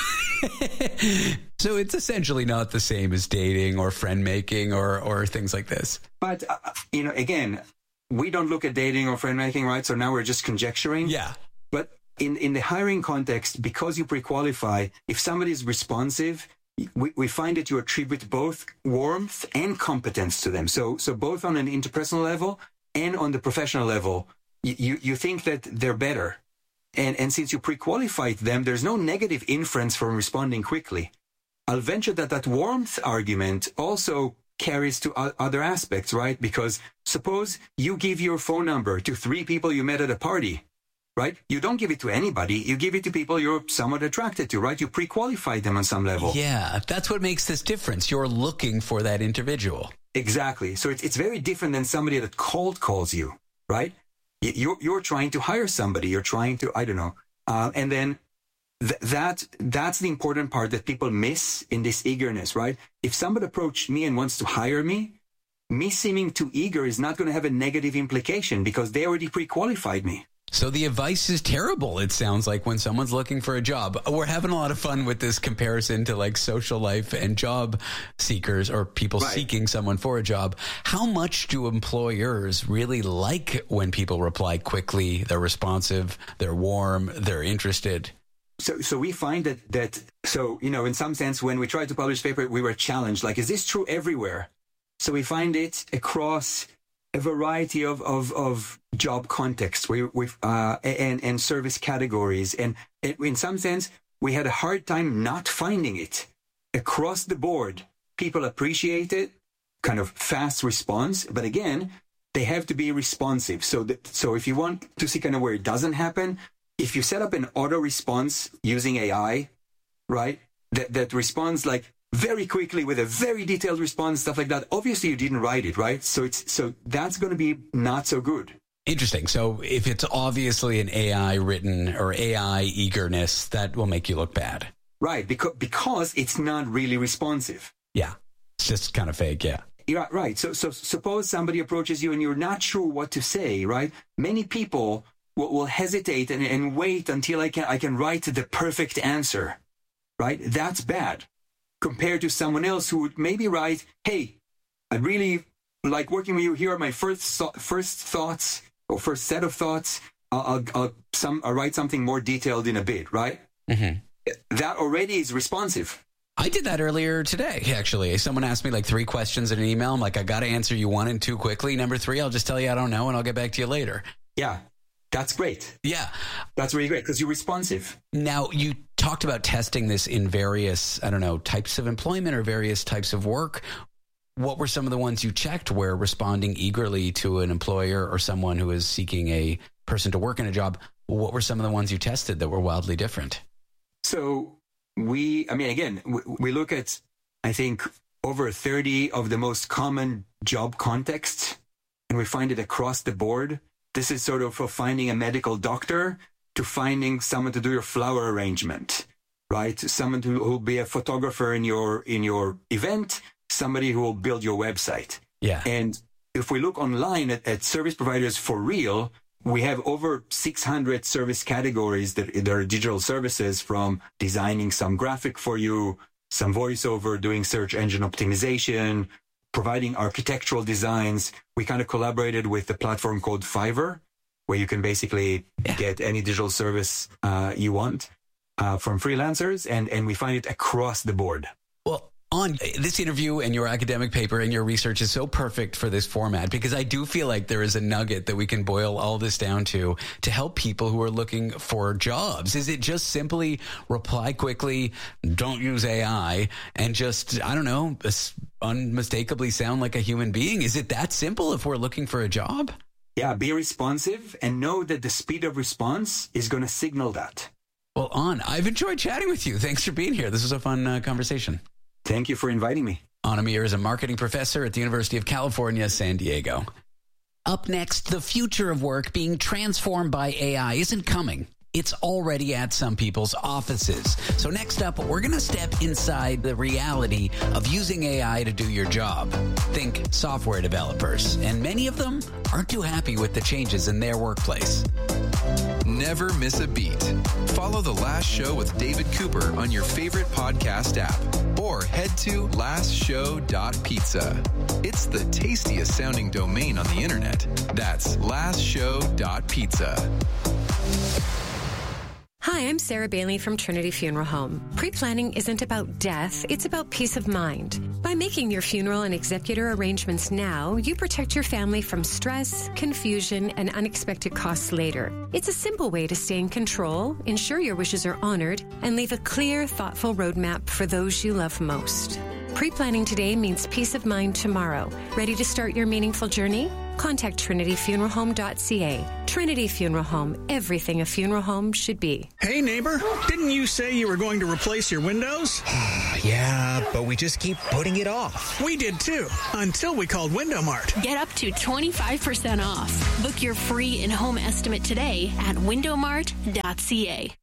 So it's essentially not the same as dating or friend making or things like this. But, again, we don't look at dating or friend making, right? So now we're just conjecturing. Yeah. But in the hiring context, because you pre-qualify, if somebody is responsive, we find that you attribute both warmth and competence to them. So both on an interpersonal level and on the professional level, you think that they're better. And since you pre-qualified them, there's no negative inference from responding quickly. I'll venture that warmth argument also carries to other aspects, right? Because suppose you give your phone number to 3 people you met at a party, right? You don't give it to anybody. You give it to people you're somewhat attracted to, right? You pre-qualify them on some level. Yeah, that's what makes this difference. You're looking for that individual. Exactly. So it's very different than somebody that cold calls you, right? You're trying to hire somebody. You're trying to, I don't know. And then that's the important part that people miss in this eagerness, right? If somebody approached me and wants to hire me seeming too eager is not going to have a negative implication because they already pre-qualified me. So the advice is terrible, it sounds like, when someone's looking for a job. We're having a lot of fun with this comparison to like social life and job seekers or people seeking someone for a job. How much do employers really like when people reply quickly, they're responsive, they're warm, they're interested? So we find that in some sense, when we tried to publish paper, we were challenged. Like, is this true everywhere? So we find it across a variety of job contexts and service categories. And in some sense, we had a hard time not finding it. Across the board, people appreciate it, kind of fast response. But again, they have to be responsive. So if you want to see kind of where it doesn't happen, if you set up an auto response using AI, right, that responds like very quickly with a very detailed response, stuff like that, obviously you didn't write it, right? So that's going to be not so good. Interesting. So if it's obviously an AI written or AI eagerness, that will make you look bad. Right, because it's not really responsive. Yeah, it's just kind of fake, yeah. Yeah, right. So suppose somebody approaches you and you're not sure what to say, right? Many people will hesitate and wait until I can write the perfect answer, right? That's bad. Compared to someone else who would maybe write, hey, I really like working with you. Here are my first thoughts or first set of thoughts. I'll write something more detailed in a bit, right? Mm-hmm. That already is responsive. I did that earlier today, actually. Someone asked me like 3 questions in an email. I'm like, I got to answer you 1 and 2 quickly. Number 3, I'll just tell you I don't know, and I'll get back to you later. Yeah. That's great. Yeah. That's really great because you're responsive. Now, you talked about testing this in various, types of employment or various types of work. What were some of the ones you checked where responding eagerly to an employer or someone who is seeking a person to work in a job? What were some of the ones you tested that were wildly different? So we look at, I think, over 30 of the most common job contexts, and we find it across the board. This is sort of for finding a medical doctor to finding someone to do your flower arrangement, right? Someone who will be a photographer in your event, somebody who will build your website. Yeah. And if we look online at service providers for real, we have over 600 service categories that are digital services, from designing some graphic for you, some voiceover, doing search engine optimization, providing architectural designs. We kind of collaborated with a platform called Fiverr, where you can basically get any digital service you want from freelancers, and we find it across the board. Well, on this interview and your academic paper and your research is so perfect for this format, because I do feel like there is a nugget that we can boil all this down to help people who are looking for jobs. Is it just simply reply quickly, don't use AI, and just, unmistakably sound like a human being? Is it that simple if we're looking for a job? Yeah, be responsive and know that the speed of response is going to signal that. Well, I've enjoyed chatting with you. Thanks for being here. This was a fun conversation. Thank you for inviting me. On Amir is a marketing professor at the University of California, San Diego. Up next, the future of work being transformed by AI isn't coming. It's already at some people's offices. So next up, we're going to step inside the reality of using AI to do your job. Think software developers, and many of them aren't too happy with the changes in their workplace. Never miss a beat. Follow The Last Show with David Cooper on your favorite podcast app, or head to lastshow.pizza. It's the tastiest sounding domain on the internet. That's lastshow.pizza. Hi, I'm Sarah Bailey from Trinity Funeral Home. Pre-planning isn't about death, it's about peace of mind. By making your funeral and executor arrangements now, you protect your family from stress, confusion, and unexpected costs later. It's a simple way to stay in control, ensure your wishes are honored, and leave a clear, thoughtful roadmap for those you love most. Pre-planning today means peace of mind tomorrow. Ready to start your meaningful journey? Contact trinityfuneralhome.ca. Trinity Funeral Home, everything a funeral home should be. Hey neighbor, didn't you say you were going to replace your windows? Yeah, but we just keep putting it off. We did too, until we called Window Mart. Get up to 25% off. Book your free in-home estimate today at windowmart.ca.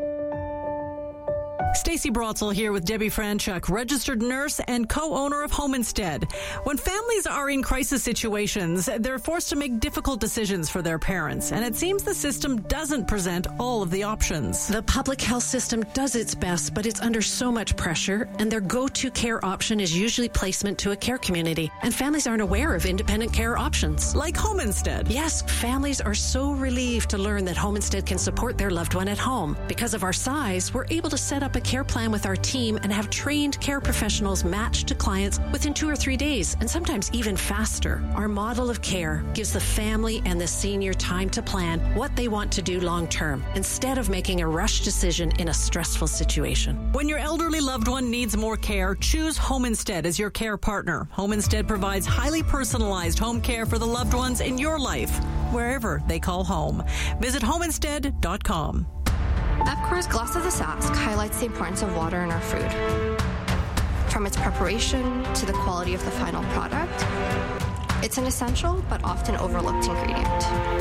Stacey Brotzel here with Debbie Franchuk, registered nurse and co-owner of Home Instead. When families are in crisis situations, they're forced to make difficult decisions for their parents, and it seems the system doesn't present all of the options. The public health system does its best, but it's under so much pressure, and their go-to care option is usually placement to a care community, and families aren't aware of independent care options. Like Home Instead. Yes, families are so relieved to learn that Home Instead can support their loved one at home. Because of our size, we're able to set up a care plan with our team and have trained care professionals matched to clients within 2 or 3 days, and sometimes even faster. Our model of care gives the family and the senior time to plan what they want to do long term, instead of making a rush decision in a stressful situation. When your elderly loved one needs more care, choose Home Instead as your care partner. Home Instead provides highly personalized home care for the loved ones in your life, wherever they call home. Visit homeinstead.com. EPCOR's Glass of the Sask highlights the importance of water in our food. From its preparation to the quality of the final product, it's an essential but often overlooked ingredient.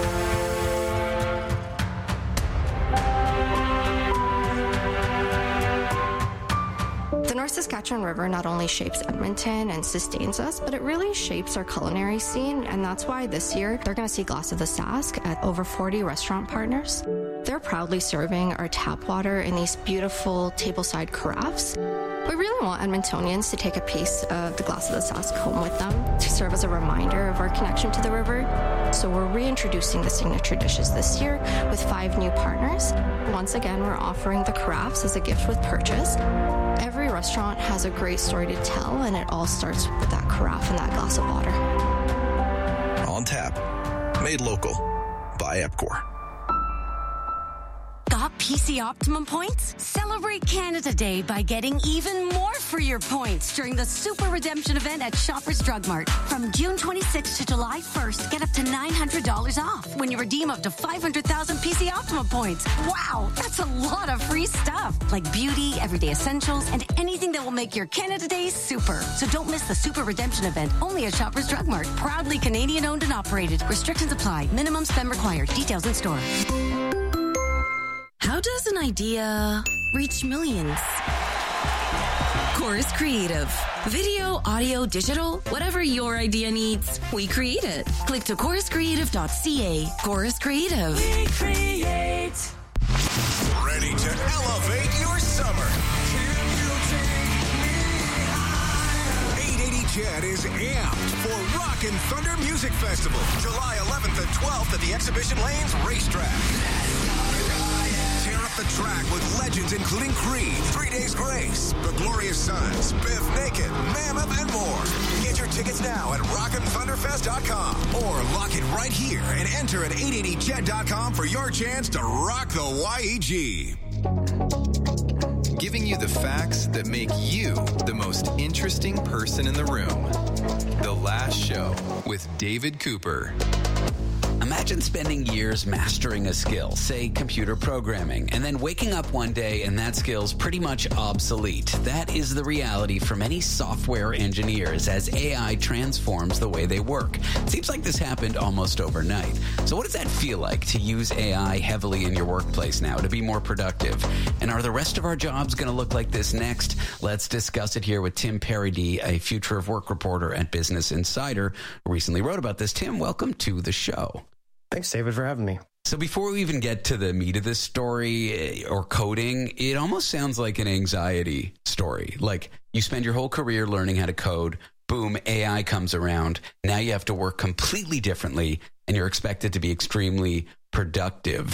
The North Saskatchewan River not only shapes Edmonton and sustains us, but it really shapes our culinary scene, and that's why this year they're going to see Glass of the Sask at over 40 restaurant partners. They're proudly serving our tap water in these beautiful tableside carafes. We really want Edmontonians to take a piece of the Glass of the Sask home with them to serve as a reminder of our connection to the river. So we're reintroducing the signature dishes this year with 5 new partners. Once again, we're offering the carafes as a gift with purchase. Every restaurant has a great story to tell, and it all starts with that carafe and that glass of water. On tap. Made local. By EPCOR. Got PC Optimum points? Celebrate Canada Day by getting even more for your points during the Super Redemption event at Shoppers Drug Mart. From June 26th to July 1st, get up to $900 off when you redeem up to 500,000 PC Optimum points. Wow, that's a lot of free stuff, like beauty, everyday essentials, and anything that will make your Canada Day super. So don't miss the Super Redemption event, only at Shoppers Drug Mart. Proudly Canadian owned and operated. Restrictions apply. Minimum spend required. Details in store. How does an idea reach millions? Chorus Creative. Video, audio, digital, whatever your idea needs, we create it. Click to choruscreative.ca. Chorus Creative. We create. Ready to elevate your summer. 880 CHED is amped for Rock and Thunder Music Festival, July 11th and 12th at the Exhibition Lanes Racetrack. Tear up the track with legends including Creed, 3 Days Grace, The Glorious Sons, Biff Naked, Mammoth, and more. Get your tickets now at rockandthunderfest.com or lock it right here and enter at 880ched.com for your chance to rock the YEG. Giving you the facts that make you the most interesting person in the room. The Last Show with David Cooper. Imagine spending years mastering a skill, say computer programming, and then waking up one day and that skill's pretty much obsolete. That is the reality for many software engineers as AI transforms the way they work. It seems like this happened almost overnight. So what does that feel like to use AI heavily in your workplace now to be more productive? And are the rest of our jobs going to look like this next? Let's discuss it here with Tim Parody, a future of work reporter at Business Insider, who recently wrote about this. Tim, welcome to the show. Thanks, David, for having me. So before we even get to the meat of this story or coding, it almost sounds like an anxiety story. Like you spend your whole career learning how to code, boom, AI comes around. Now you have to work completely differently and you're expected to be extremely productive.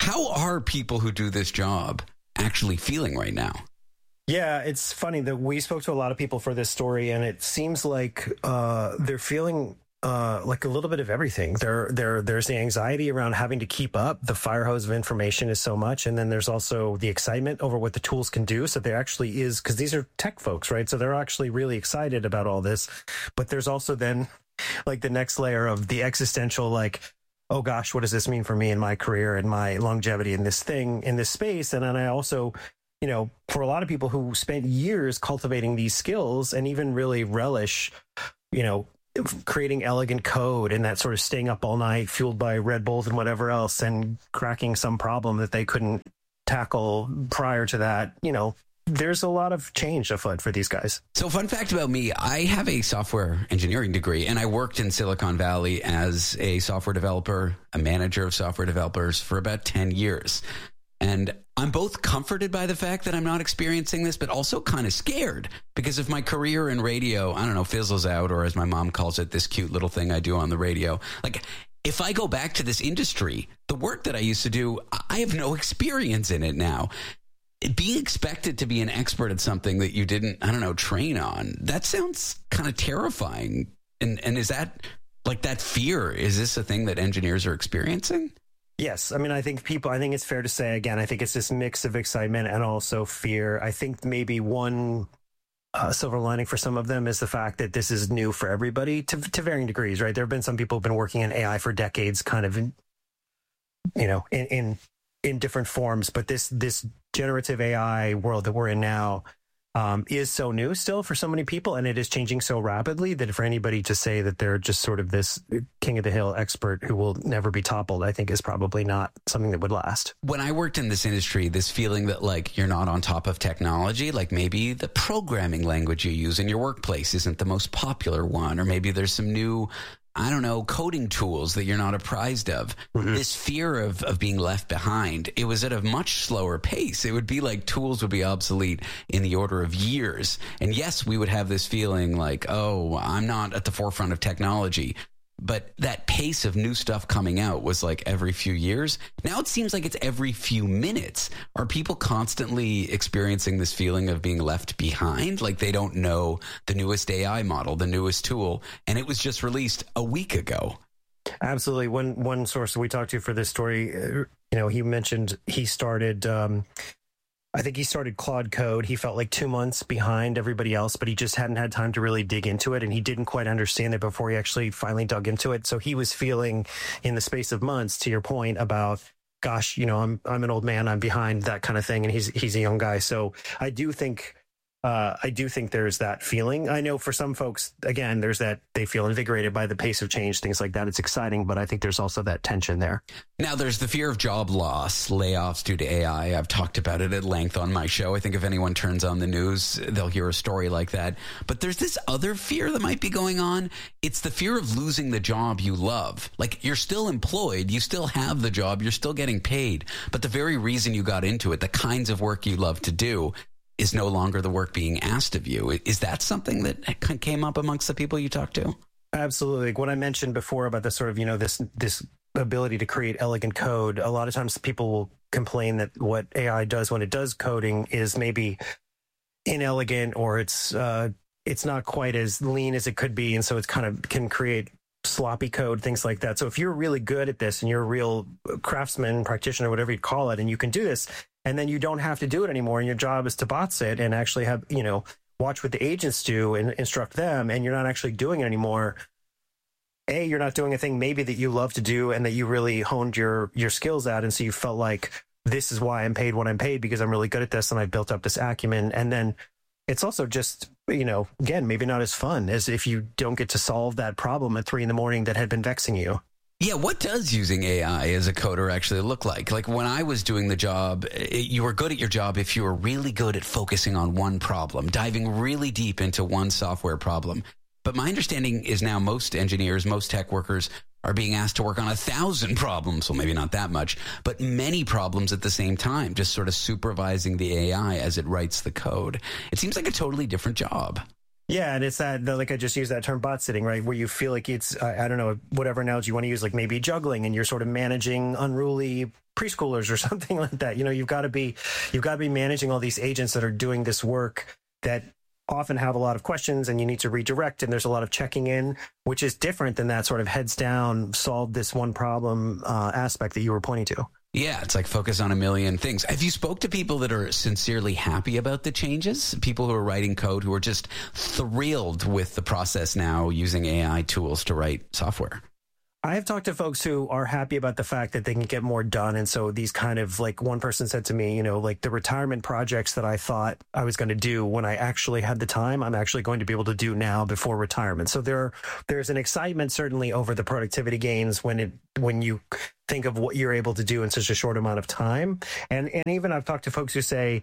How are people who do this job actually feeling right now? Yeah, it's funny that we spoke to a lot of people for this story, and it seems like they're feeling like a little bit of everything. There's the anxiety around having to keep up. The fire hose of information is so much. And then there's also the excitement over what the tools can do. So there actually is, because these are tech folks, right? So they're actually really excited about all this. But there's also then like the next layer of the existential, like, oh gosh, what does this mean for me in my career and my longevity in this thing, in this space? And then I also, you know, for a lot of people who spent years cultivating these skills and even really relish, you know, creating elegant code and that sort of staying up all night fueled by Red Bulls and whatever else and cracking some problem that they couldn't tackle prior to that, you know, there's a lot of change afoot for these guys. So fun fact about me, I have a software engineering degree, and I worked in Silicon Valley as a software developer, a manager of software developers for about 10 years. And I'm both comforted by the fact that I'm not experiencing this, but also kind of scared because if my career in radio, I don't know, fizzles out, or as my mom calls it, this cute little thing I do on the radio, like if I go back to this industry, the work that I used to do, I have no experience in it now. Being expected to be an expert at something that you didn't, I don't know, train on, that sounds kind of terrifying. And is that like that fear? Is this a thing that engineers are experiencing? Yes. I mean, I think it's fair to say, again, I think it's this mix of excitement and also fear. I think maybe one silver lining for some of them is the fact that this is new for everybody to varying degrees, right? There have been some people who've been working in AI for decades, kind of, in different forms. But this generative AI world that we're in now is so new still for so many people, and it is changing so rapidly that for anybody to say that they're just sort of this king of the hill expert who will never be toppled, I think is probably not something that would last. When I worked in this industry, this feeling that like you're not on top of technology, like maybe the programming language you use in your workplace isn't the most popular one, or maybe there's some new, I don't know, coding tools that you're not apprised of. Mm-hmm. This fear of being left behind, it was at a much slower pace. It would be like tools would be obsolete in the order of years. And yes, we would have this feeling like, oh, I'm not at the forefront of technology. But that pace of new stuff coming out was like every few years. Now it seems like it's every few minutes. Are people constantly experiencing this feeling of being left behind? Like they don't know the newest AI model, the newest tool, and it was just released a week ago. Absolutely. One source we talked to for this story, he mentioned he started, I think he started Claude Code. He felt like 2 months behind everybody else, but he just hadn't had time to really dig into it. And he didn't quite understand it before he actually finally dug into it. So he was feeling in the space of months, to your point about, gosh, I'm an old man, I'm behind, that kind of thing. And he's a young guy. So I do think there's that feeling. I know for some folks, again, there's that they feel invigorated by the pace of change, things like that. It's exciting, but I think there's also that tension there. Now, there's the fear of job loss, layoffs due to AI. I've talked about it at length on my show. I think if anyone turns on the news, they'll hear a story like that. But there's this other fear that might be going on. It's the fear of losing the job you love. Like, you're still employed, you still have the job, you're still getting paid. But the very reason you got into it, the kinds of work you love to do, is no longer the work being asked of you. Is that something that came up amongst the people you talked to? Absolutely. Like what I mentioned before about the sort of, this ability to create elegant code, a lot of times people will complain that what AI does when it does coding is maybe inelegant, or it's not quite as lean as it could be. And so it's kind of can create sloppy code, things like that. So if you're really good at this and you're a real craftsman, practitioner, whatever you call it, and you can do this, and then you don't have to do it anymore, and your job is to bots it and actually have, watch what the agents do and instruct them, and you're not actually doing it anymore. You're not doing a thing maybe that you love to do and that you really honed your skills at, and so you felt like, this is why I'm paid what I'm paid, because I'm really good at this and I built up this acumen. And then it's also just, again, maybe not as fun as if you don't get to solve that problem at 3 a.m. that had been vexing you. Yeah, what does using AI as a coder actually look like? Like when I was doing the job, you were good at your job if you were really good at focusing on one problem, diving really deep into one software problem. But my understanding is now most engineers, most tech workers are being asked to work on 1,000 problems. Well, maybe not that much, but many problems at the same time, just sort of supervising the AI as it writes the code. It seems like a totally different job. Yeah, and it's that, like I just used that term bot sitting, right? Where you feel like it's, I don't know, whatever analogy you want to use, like maybe juggling, and you're sort of managing unruly preschoolers or something like that. You've got to be managing all these agents that are doing this work that often have a lot of questions, and you need to redirect, and there's a lot of checking in, which is different than that sort of heads down, solve this one problem aspect that you were pointing to. Yeah, it's like focus on a million things. Have you spoke to people that are sincerely happy about the changes? People who are writing code who are just thrilled with the process now using AI tools to write software? I have talked to folks who are happy about the fact that they can get more done. And so these kind of, like, one person said to me, like the retirement projects that I thought I was going to do when I actually had the time, I'm actually going to be able to do now before retirement. So there's an excitement certainly over the productivity gains when you think of what you're able to do in such a short amount of time. And even I've talked to folks who say,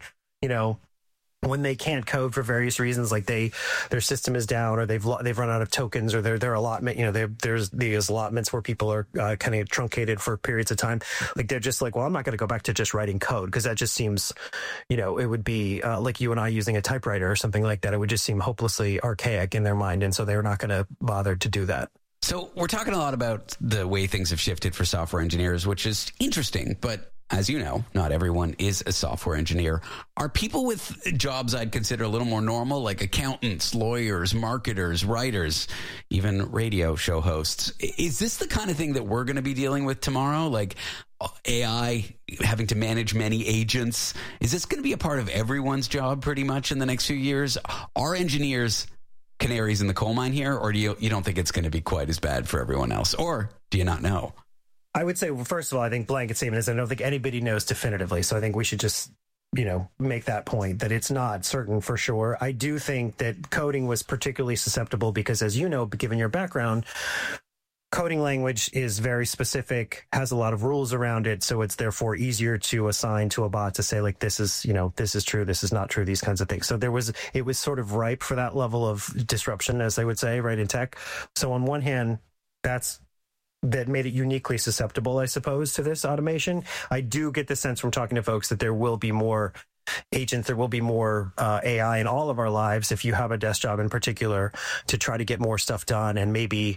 when they can't code for various reasons, like their system is down, or they've run out of tokens, or their allotment, there's these allotments where people are kind of truncated for periods of time. Like they're just like, well, I'm not going to go back to just writing code, because that just seems, it would be like you and I using a typewriter or something like that. It would just seem hopelessly archaic in their mind, and so they're not going to bother to do that. So we're talking a lot about the way things have shifted for software engineers, which is interesting, but as you know, not everyone is a software engineer. Are people with jobs I'd consider a little more normal, like accountants, lawyers, marketers, writers, even radio show hosts? Is this the kind of thing that we're going to be dealing with tomorrow? Like AI having to manage many agents? Is this going to be a part of everyone's job pretty much in the next few years? Are engineers canaries in the coal mine here, or do you don't think it's going to be quite as bad for everyone else? Or do you not know? I would say, well, first of all, I think blanket statement is I don't think anybody knows definitively. So I think we should just, make that point that it's not certain for sure. I do think that coding was particularly susceptible because, as you know, given your background, coding language is very specific, has a lot of rules around it. So it's therefore easier to assign to a bot to say, like, this is true, this is not true, these kinds of things. So it was sort of ripe for that level of disruption, as they would say, right, in tech. So on one hand, that made it uniquely susceptible, I suppose, to this automation. I do get the sense from talking to folks that there will be more agents, there will be more AI in all of our lives, if you have a desk job in particular, to try to get more stuff done. And maybe,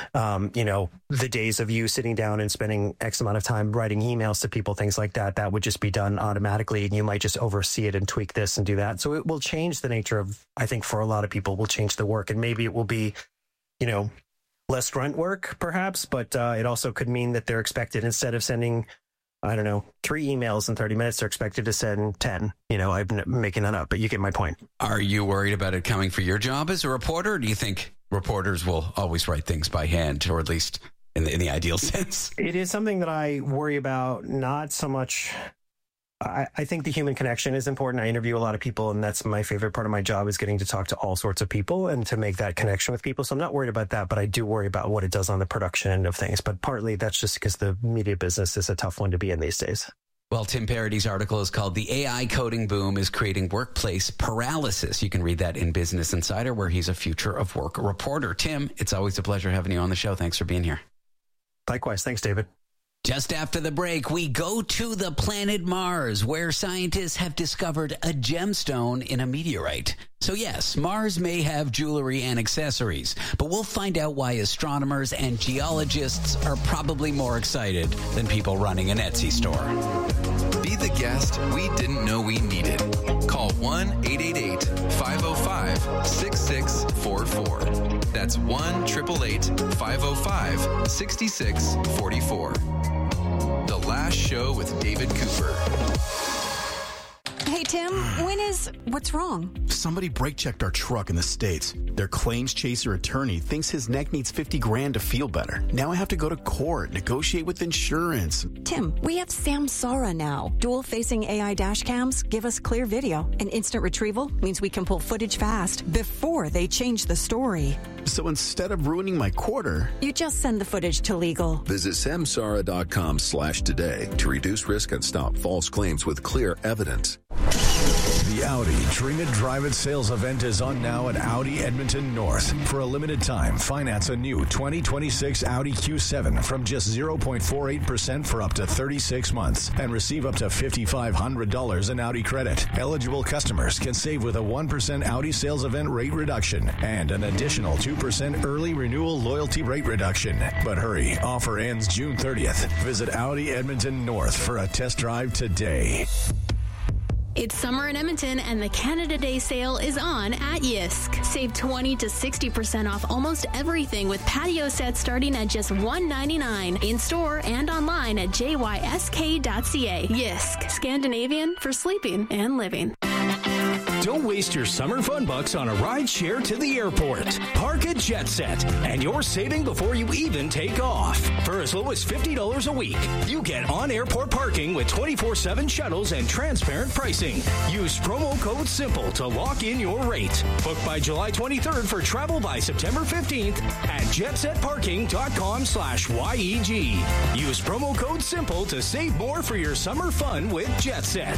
the days of you sitting down and spending X amount of time writing emails to people, things like that would just be done automatically. And you might just oversee it and tweak this and do that. So it will change the nature of, I think for a lot of people, will change the work. And maybe it will be, less grunt work, perhaps, but it also could mean that they're expected, instead of sending, 3 emails in 30 minutes, they're expected to send 10. I'm making that up, but you get my point. Are you worried about it coming for your job as a reporter? Or do you think reporters will always write things by hand, or at least in the ideal sense? It is something that I worry about, not so much. I think the human connection is important. I interview a lot of people, and that's my favorite part of my job, is getting to talk to all sorts of people and to make that connection with people. So I'm not worried about that, but I do worry about what it does on the production end of things. But partly that's just because the media business is a tough one to be in these days. Well, Tim Parady's article is called "The AI Coding Boom is Creating Workplace Paralysis." You can read that in Business Insider, where he's a future of work reporter. Tim, it's always a pleasure having you on the show. Thanks for being here. Likewise. Thanks, David. Just after the break, we go to the planet Mars, where scientists have discovered a gemstone in a meteorite. So yes, Mars may have jewelry and accessories, but we'll find out why astronomers and geologists are probably more excited than people running an Etsy store. Be the guest we didn't know we needed. Call 1-888-505-6644. That's 1-888-505-6644. The Last Show with David Cooper. Hey, Tim, what's wrong? Somebody brake checked our truck in the States. Their claims chaser attorney thinks his neck needs $50,000 to feel better. Now I have to go to court, negotiate with insurance. Tim, we have Samsara now. Dual-facing AI dash cams give us clear video, and instant retrieval means we can pull footage fast before they change the story. So instead of ruining my quarter, you just send the footage to legal. Visit Samsara.com/today to reduce risk and stop false claims with clear evidence. The Audi Dream It Drive It sales event is on now at Audi Edmonton North. For a limited time, finance a new 2026 Audi Q7 from just 0.48% for up to 36 months and receive up to $5,500 in Audi credit. Eligible customers can save with a 1% Audi sales event rate reduction and an additional 2% early renewal loyalty rate reduction. But hurry, offer ends June 30th. Visit Audi Edmonton North for a test drive today. It's summer in Edmonton, and the Canada Day sale is on at Yisk. Save 20 to 60% off almost everything with patio sets starting at just $199 in store and online at jysk.ca. Yisk, Scandinavian for sleeping and living. Don't waste your summer fun bucks on a ride share to the airport. Park at Jet Set, and you're saving before you even take off. For as low as $50 a week, you get on-airport parking with 24/7 shuttles and transparent pricing. Use promo code SIMPLE to lock in your rate. Book by July 23rd for travel by September 15th at jetsetparking.com/YEG. Use promo code SIMPLE to save more for your summer fun with Jet Set.